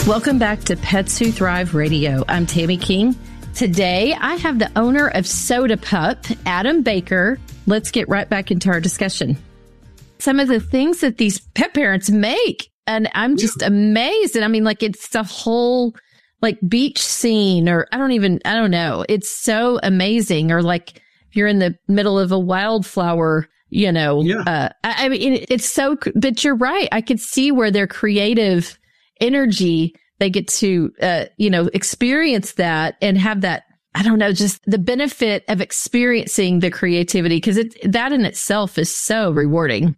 Welcome back to Pets Who Thrive Radio. I'm Tammy King. Today, I have the owner of Soda Pup, Adam Baker. Let's get right back into our discussion. Some of the things that these pet parents make, and I'm just amazed. And I mean, like, it's the whole like beach scene, or I don't know. It's so amazing. Or like if you're in the middle of a wildflower, I mean, it's so, but you're right. I could see where their creative energy, they get to, experience that and have that, I don't know, just the benefit of experiencing the creativity, because that in itself is so rewarding.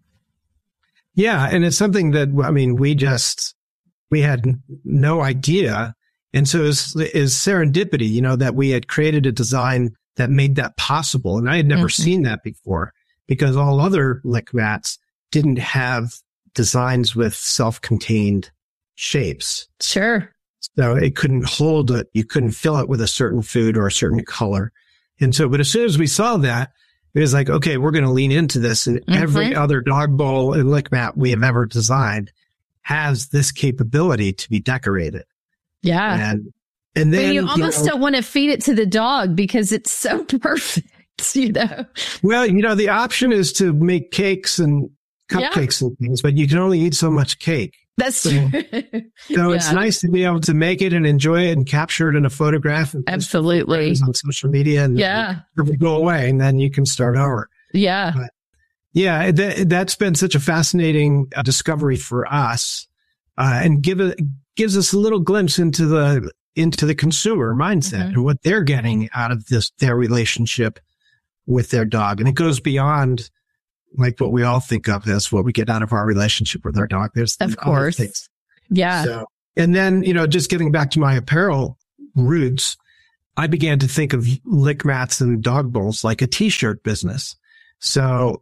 Yeah. And it's something that, I mean, we had no idea. And so is serendipity, that we had created a design that made that possible. And I had never seen that before, because all other lick mats didn't have designs with self-contained shapes. Sure. So it couldn't hold it. You couldn't fill it with a certain food or a certain color. And so, but as soon as we saw that, it was like, okay, we're going to lean into this. And every other dog bowl and lick mat we have ever designed has this capability to be decorated. Yeah. And then but you almost don't want to feed it to the dog because it's so perfect, Well, the option is to make cakes and cupcakes and things, but you can only eat so much cake. That's true. So it's nice to be able to make it and enjoy it and capture it in a photograph. And absolutely. On social media and go away, and then you can start over. Yeah. But that's been such a fascinating discovery for us, and gives us a little glimpse into the consumer mindset and what they're getting out of their relationship with their dog. And it goes beyond like what we all think of as what we get out of our relationship with our dog. There's of course. Things. Yeah. So, and then, just getting back to my apparel roots, I began to think of lick mats and dog bowls like a t-shirt business. So,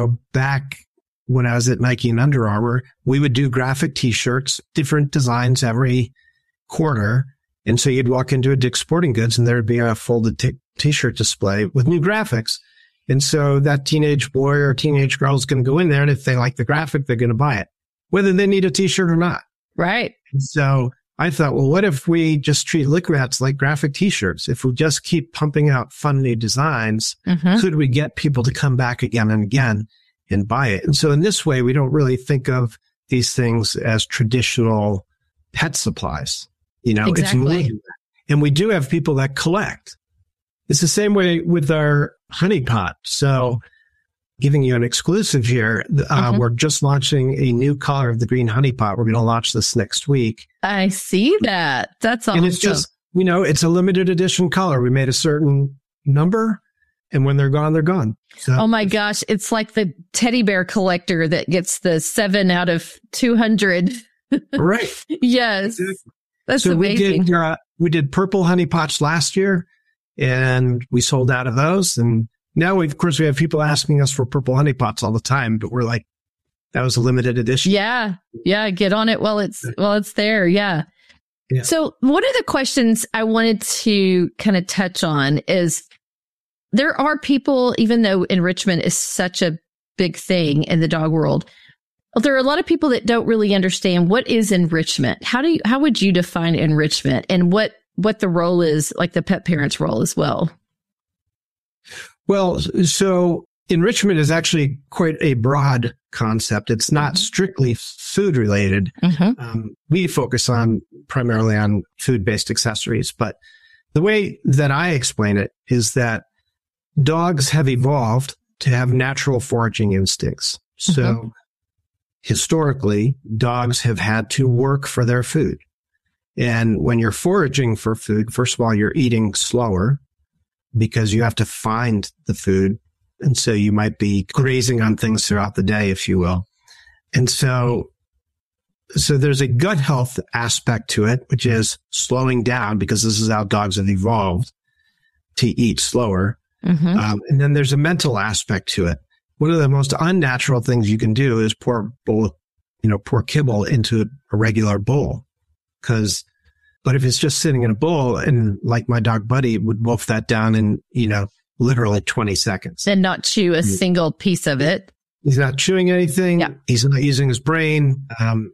back when I was at Nike and Under Armour, we would do graphic t-shirts, different designs every quarter. And so you'd walk into a Dick's Sporting Goods and there'd be a folded t-shirt display with new graphics. And so that teenage boy or teenage girl is going to go in there, and if they like the graphic, they're going to buy it, whether they need a t-shirt or not. Right. And so I thought, well, what if we just treat lick mats like graphic t-shirts? If we just keep pumping out fun new designs, could we get people to come back again and again and buy it? And so in this way, we don't really think of these things as traditional pet supplies. Exactly. It's more than that. And we do have people that collect. It's the same way with our honey pot. So giving you an exclusive here, we're just launching a new color of the green honey pot. We're going to launch this next week. I see that. That's awesome. And it's just, it's a limited edition color. We made a certain number, and when they're gone, they're gone. So, oh my gosh. It's like the teddy bear collector that gets the 7 out of 200. Right. Yes. Exactly. That's amazing. We did purple honey pots last year, and we sold out of those. And now, of course, we have people asking us for purple honey pots all the time, but we're like, that was a limited edition. Yeah. Yeah. Get on it while it's there. Yeah. So one of the questions I wanted to kind of touch on is there are people, even though enrichment is such a big thing in the dog world, there are a lot of people that don't really understand what is enrichment. How would you define enrichment, and what the role is, like the pet parent's role as well? Well, so enrichment is actually quite a broad concept. It's not strictly food related. We focus primarily on food-based accessories, but the way that I explain it is that dogs have evolved to have natural foraging instincts. So historically, dogs have had to work for their food. And when you're foraging for food, first of all, you're eating slower because you have to find the food. And so you might be grazing on things throughout the day, if you will. And so there's a gut health aspect to it, which is slowing down, because this is how dogs have evolved to eat slower. And then there's a mental aspect to it. One of the most unnatural things you can do is pour kibble into a regular bowl. But if it's just sitting in a bowl, and like my dog Buddy would wolf that down in, literally 20 seconds. And not chew a single piece of it. He's not chewing anything. Yeah. He's not using his brain.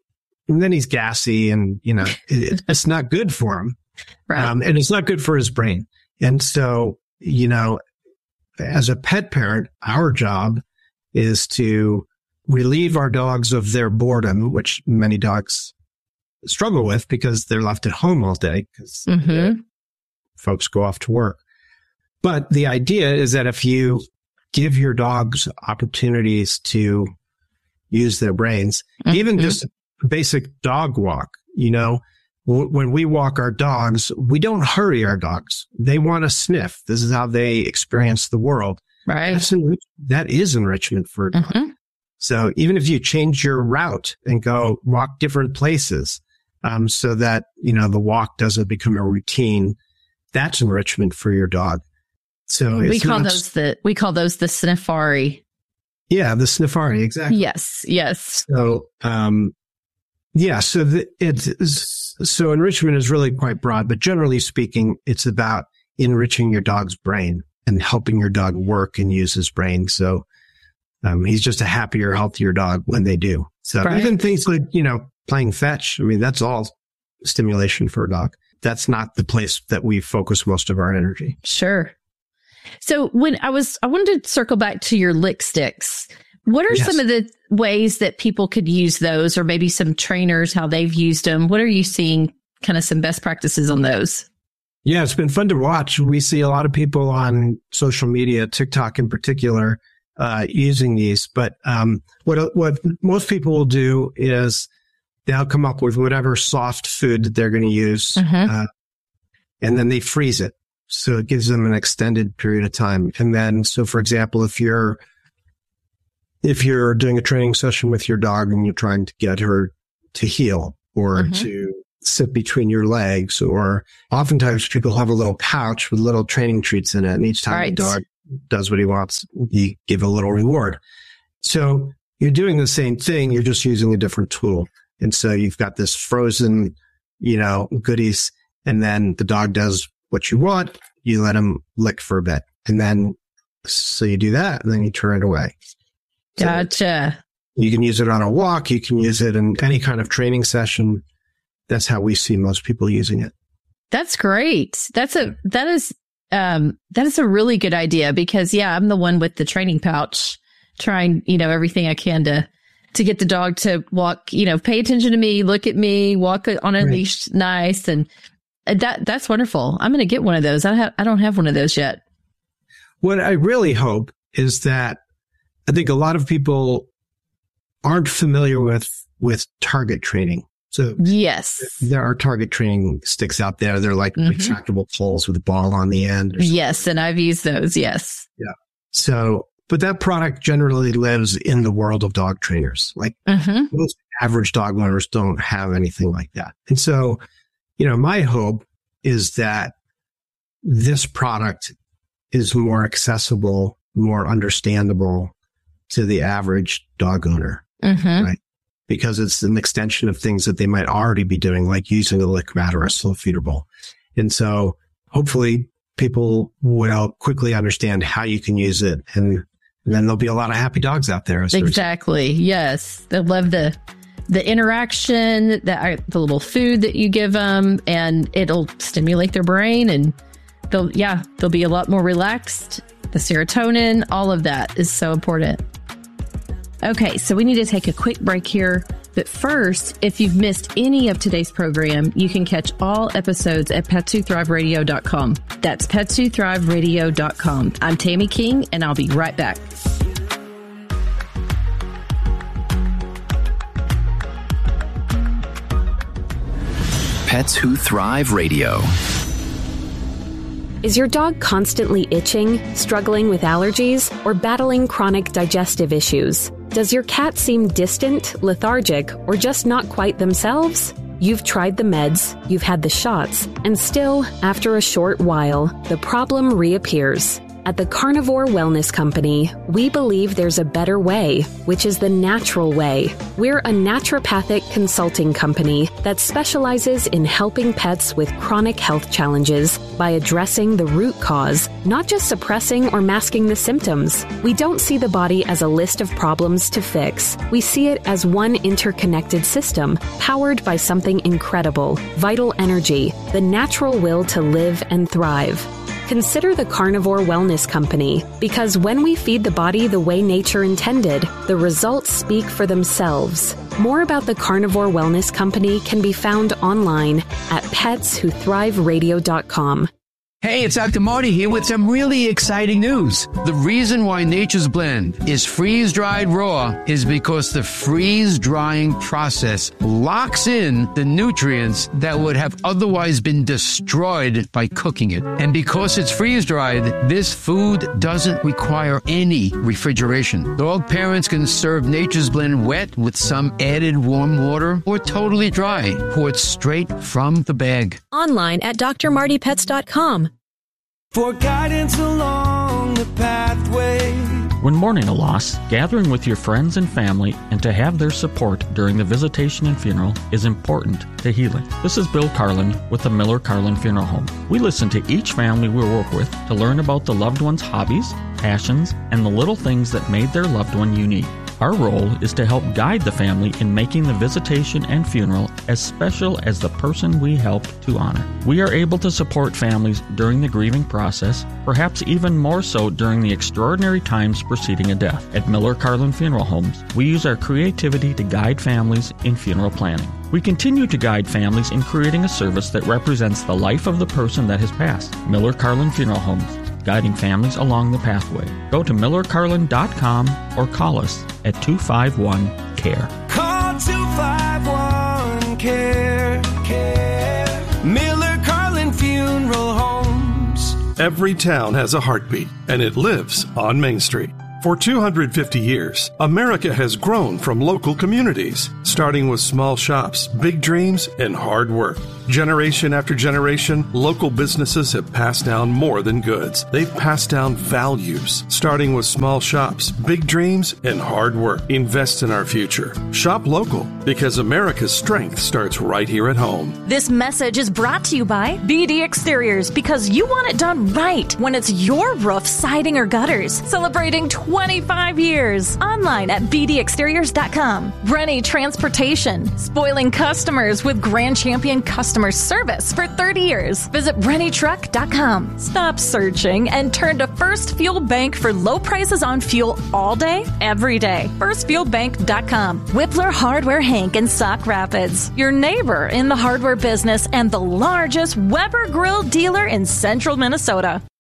and then he's gassy and, it's not good for him. Right. And it's not good for his brain. And so, as a pet parent, our job is to relieve our dogs of their boredom, which many dogs struggle with because they're left at home all day because folks go off to work. But the idea is that if you give your dogs opportunities to use their brains, even just a basic dog walk, when we walk our dogs, we don't hurry our dogs. They want to sniff. This is how they experience the world. Right. That is enrichment for a dog. So even if you change your route and go walk different places, so that, the walk doesn't become a routine, that's enrichment for your dog. So we call those the sniffari. Yeah, the sniffari, exactly. Yes. So, so enrichment is really quite broad, but generally speaking, it's about enriching your dog's brain and helping your dog work and use his brain. So, he's just a happier, healthier dog when they do. So even things like, playing fetch, that's all stimulation for a dog. That's not the place that we focus most of our energy. Sure. So I wanted to circle back to your lick sticks. What are some of the ways that people could use those, or maybe some trainers, how they've used them? What are you seeing kind of some best practices on those? Yeah, it's been fun to watch. We see a lot of people on social media, TikTok in particular, using these. But what most people will do is they'll come up with whatever soft food that they're going to use, and then they freeze it. So it gives them an extended period of time. And then, so for example, if you're doing a training session with your dog and you're trying to get her to heel or to sit between your legs, or oftentimes people have a little pouch with little training treats in it. And each time the dog does what he wants, you give a little reward. So you're doing the same thing. You're just using a different tool. And so you've got this frozen, goodies, and then the dog does what you want, you let him lick for a bit. And then, so you do that, and then you turn it away. So gotcha. You can use it on a walk. You can use it in any kind of training session. That's how we see most people using it. That's great. That is a really good idea because I'm the one with the training pouch, trying, everything I can to get the dog to walk, pay attention to me, look at me, walk on a leash nice. And that's wonderful. I'm going to get one of those. I don't have one of those yet. What I really hope is that I think a lot of people aren't familiar with target training. So yes, there are target training sticks out there. They're like retractable poles with a ball on the end. Yes. And I've used those. Yes. Yeah. So, but that product generally lives in the world of dog trainers. Like most average dog owners don't have anything like that. And so, my hope is that this product is more accessible, more understandable to the average dog owner, right? Because it's an extension of things that they might already be doing, like using a lick mat or a slow feeder bowl. And so hopefully people will quickly understand how you can use it. And then there'll be a lot of happy dogs out there. Exactly. Yes. They'll love the interaction, the little food that you give them, and it'll stimulate their brain, and they'll be a lot more relaxed. The serotonin, all of that is so important. Okay, so we need to take a quick break here. But first, if you've missed any of today's program, you can catch all episodes at petswhothriveradio.com. That's petswhothriveradio.com. I'm Tammy King, and I'll be right back. Pets Who Thrive Radio. Is your dog constantly itching, struggling with allergies, or battling chronic digestive issues? Does your cat seem distant, lethargic, or just not quite themselves? You've tried the meds, you've had the shots, and still, after a short while, the problem reappears. At the Carnivore Wellness Company, we believe there's a better way, which is the natural way. We're a naturopathic consulting company that specializes in helping pets with chronic health challenges by addressing the root cause, not just suppressing or masking the symptoms. We don't see the body as a list of problems to fix. We see it as one interconnected system, powered by something incredible, vital energy, the natural will to live and thrive. Consider the Carnivore Wellness Company, because when we feed the body the way nature intended, the results speak for themselves. More about the Carnivore Wellness Company can be found online at petswhothriveradio.com. Hey, it's Dr. Marty here with some really exciting news. The reason why Nature's Blend is freeze-dried raw is because the freeze-drying process locks in the nutrients that would have otherwise been destroyed by cooking it. And because it's freeze-dried, this food doesn't require any refrigeration. Dog parents can serve Nature's Blend wet with some added warm water or totally dry, poured straight from the bag. Online at drmartypets.com. For guidance along the pathway. When mourning a loss, gathering with your friends and family and to have their support during the visitation and funeral is important to healing. This is Bill Carlin with the Miller Carlin Funeral Home. We listen to each family we work with to learn about the loved one's hobbies, passions, and the little things that made their loved one unique. Our role is to help guide the family in making the visitation and funeral as special as the person we help to honor. We are able to support families during the grieving process, perhaps even more so during the extraordinary times preceding a death. At Miller Carlin Funeral Homes, we use our creativity to guide families in funeral planning. We continue to guide families in creating a service that represents the life of the person that has passed. Miller Carlin Funeral Homes, guiding families along the pathway. Go to millercarlin.com or call us at 251-CARE. Call 251-CARE. Miller Carlin Funeral Homes. Every town has a heartbeat, and it lives on Main Street. For 250 years, America has grown from local communities, starting with small shops, big dreams, and hard work. Generation after generation, local businesses have passed down more than goods. They've passed down values, starting with small shops, big dreams, and hard work. Invest in our future. Shop local, because America's strength starts right here at home. This message is brought to you by BD Exteriors, because you want it done right when it's your roof, siding, or gutters. Celebrating 25 years. Online at bdexteriors.com. Rennie Transportation, spoiling customers with Grand Champion customer service for 30 years. Visit rennietruck.com. Stop searching and turn to First Fuel Bank for low prices on fuel all day, every day. firstfuelbank.com. Whippler Hardware Hank in Sauk Rapids, your neighbor in the hardware business and the largest Weber Grill dealer in central Minnesota.